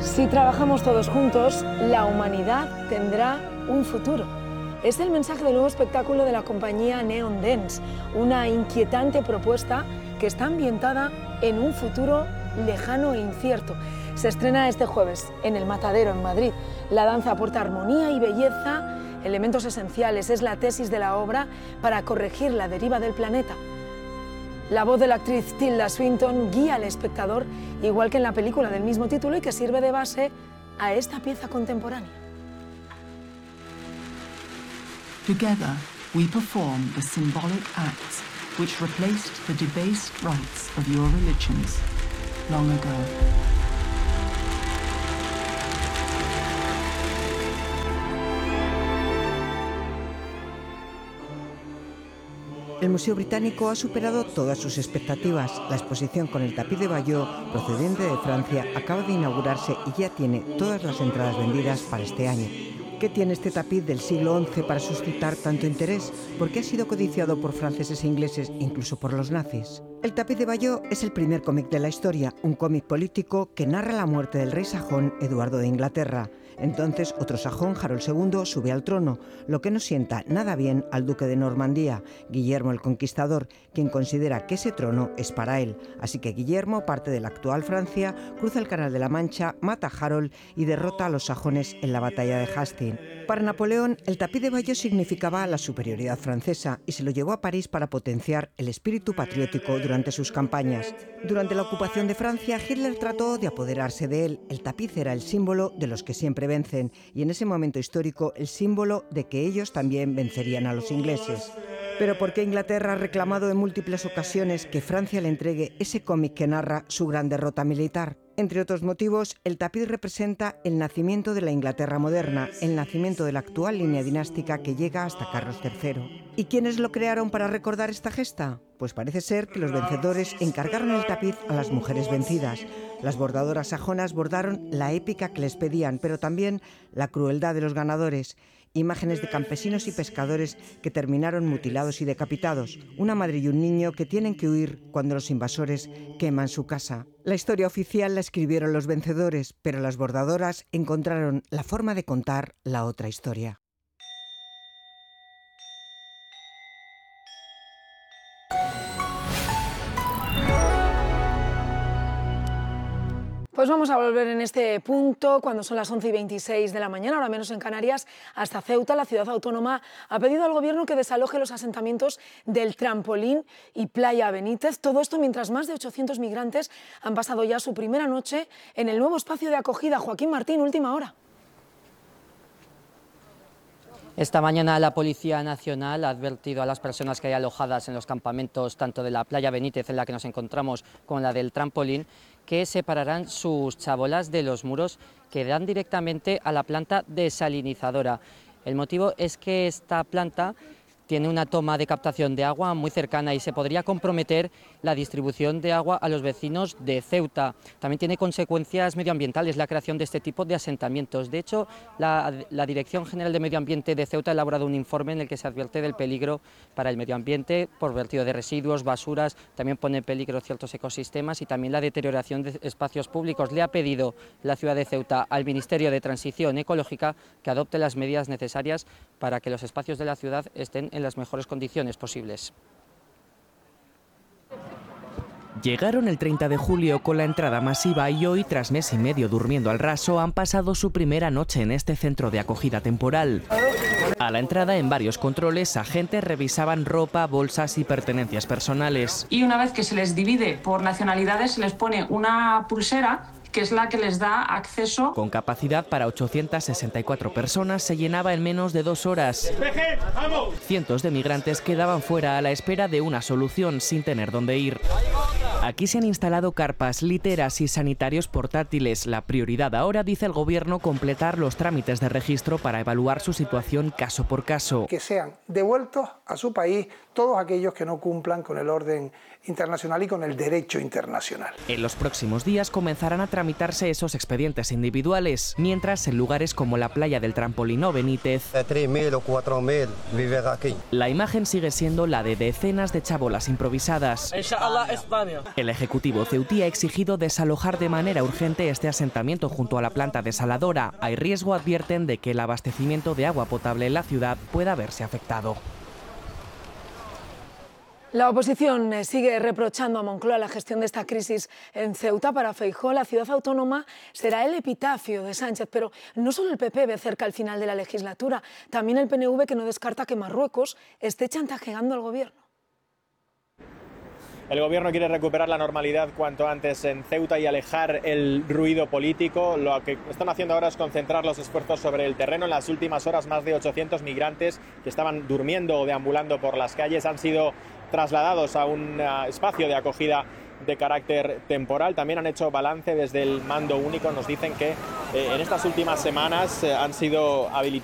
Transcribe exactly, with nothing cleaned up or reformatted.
Si trabajamos todos juntos, la humanidad tendrá un futuro. Es el mensaje del nuevo espectáculo de la compañía Neon Dance, una inquietante propuesta que está ambientada en un futuro lejano e incierto. Se estrena este jueves en El Matadero, en Madrid. La danza aporta armonía y belleza, elementos esenciales. Es la tesis de la obra para corregir la deriva del planeta. La voz de la actriz Tilda Swinton guía al espectador, igual que en la película del mismo título, y que sirve de base a esta pieza contemporánea. Together, we perform the symbolic acts which replaced the debased rites of your religions long ago. El Museo Británico ha superado todas sus expectativas. La exposición con el tapiz de Bayeux, procedente de Francia, acaba de inaugurarse y ya tiene todas las entradas vendidas para este año. ¿Qué tiene este tapiz del siglo once para suscitar tanto interés? ¿Por qué ha sido codiciado por franceses e ingleses, incluso por los nazis? El tapiz de Bayeux es el primer cómic de la historia, un cómic político que narra la muerte del rey sajón Eduardo de Inglaterra. Entonces, otro sajón, Harold segundo, sube al trono, lo que no sienta nada bien al duque de Normandía, Guillermo el Conquistador, quien considera que ese trono es para él. Así que Guillermo parte de la actual Francia, cruza el Canal de la Mancha, mata a Harold y derrota a los sajones en la batalla de Hastings. Para Napoleón, el tapiz de Bayeux significaba la superioridad francesa y se lo llevó a París para potenciar el espíritu patriótico durante sus campañas. Durante la ocupación de Francia, Hitler trató de apoderarse de él. El tapiz era el símbolo de los que siempre vencen y en ese momento histórico el símbolo de que ellos también vencerían a los ingleses. Pero ¿por qué Inglaterra ha reclamado en múltiples ocasiones que Francia le entregue ese cómic que narra su gran derrota militar? Entre otros motivos, el tapiz representa el nacimiento de la Inglaterra moderna, el nacimiento de la actual línea dinástica que llega hasta Carlos tercero. ¿Y quiénes lo crearon para recordar esta gesta? Pues parece ser que los vencedores encargaron el tapiz a las mujeres vencidas. Las bordadoras sajonas bordaron la épica que les pedían, pero también la crueldad de los ganadores. Imágenes de campesinos y pescadores que terminaron mutilados y decapitados. Una madre y un niño que tienen que huir cuando los invasores queman su casa. La historia oficial la escribieron los vencedores, pero las bordadoras encontraron la forma de contar la otra historia. Pues vamos a volver en este punto, cuando son las once y veintiséis de la mañana, ahora menos en Canarias, hasta Ceuta. La ciudad autónoma ha pedido al gobierno que desaloje los asentamientos del Trampolín y Playa Benítez. Todo esto mientras más de ochocientos migrantes han pasado ya su primera noche en el nuevo espacio de acogida. Joaquín Martín, última hora. Esta mañana la Policía Nacional ha advertido a las personas que hay alojadas en los campamentos tanto de la Playa Benítez, en la que nos encontramos, como la del Trampolín, que separarán sus chabolas de los muros que dan directamente a la planta desalinizadora. El motivo es que esta planta tiene una toma de captación de agua muy cercana y se podría comprometer la distribución de agua a los vecinos de Ceuta. También tiene consecuencias medioambientales la creación de este tipo de asentamientos. De hecho, la, la Dirección General de Medio Ambiente de Ceuta ha elaborado un informe en el que se advierte del peligro para el medio ambiente por vertido de residuos, basuras, también pone en peligro ciertos ecosistemas y también la deterioración de espacios públicos. Le ha pedido la ciudad de Ceuta al Ministerio de Transición Ecológica que adopte las medidas necesarias para que los espacios de la ciudad estén en las mejores condiciones posibles. Llegaron el treinta de julio con la entrada masiva y hoy, tras mes y medio durmiendo al raso, han pasado su primera noche en este centro de acogida temporal. A la entrada, en varios controles, agentes revisaban ropa, bolsas y pertenencias personales. Y una vez que se les divide por nacionalidades, se les pone una pulsera que es la que les da acceso. Con capacidad para ochocientas sesenta y cuatro personas, se llenaba en menos de dos horas. Cientos de migrantes quedaban fuera a la espera de una solución sin tener dónde ir. Aquí se han instalado carpas, literas y sanitarios portátiles. La prioridad ahora, dice el gobierno, completar los trámites de registro para evaluar su situación caso por caso. Que sean devueltos a su país todos aquellos que no cumplan con el orden internacional y con el derecho internacional. En los próximos días comenzarán a tramitar tramitarse esos expedientes individuales, mientras en lugares como la playa del Trampolín o Benítez, tres mil o cuatro mil viven aquí. La imagen sigue siendo la de decenas de chabolas improvisadas. El ejecutivo ceutí ha exigido desalojar de manera urgente este asentamiento junto a la planta desaladora. Hay riesgo, advierten, de que el abastecimiento de agua potable en la ciudad pueda verse afectado. La oposición sigue reprochando a Moncloa la gestión de esta crisis en Ceuta. Para Feijóo, la ciudad autónoma será el epitafio de Sánchez, pero no solo el P P ve cerca el final de la legislatura, también el P N V, que no descarta que Marruecos esté chantajeando al gobierno. El gobierno quiere recuperar la normalidad cuanto antes en Ceuta y alejar el ruido político. Lo que están haciendo ahora es concentrar los esfuerzos sobre el terreno. En las últimas horas, más de ochocientos migrantes que estaban durmiendo o deambulando por las calles han sido trasladados a un espacio de acogida de carácter temporal. También han hecho balance desde el mando único. Nos dicen que eh, en estas últimas semanas eh, han sido habilitados